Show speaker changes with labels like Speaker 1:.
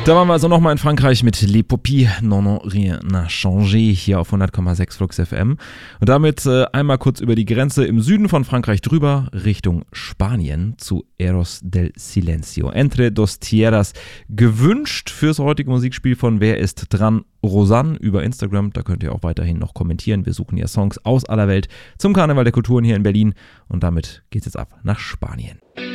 Speaker 1: Da waren wir also nochmal in Frankreich mit Les Popis, Non, rien n'a changé, hier auf 100,6 Flux FM. Und damit einmal kurz über die Grenze im Süden von Frankreich drüber, Richtung Spanien zu Eros del Silencio. Entre dos tierras, gewünscht fürs heutige Musikspiel von Wer ist dran? Rosanne über Instagram, da könnt ihr auch weiterhin noch kommentieren. Wir suchen ja Songs aus aller Welt zum Karneval der Kulturen hier in Berlin. Und damit geht's jetzt ab nach Spanien.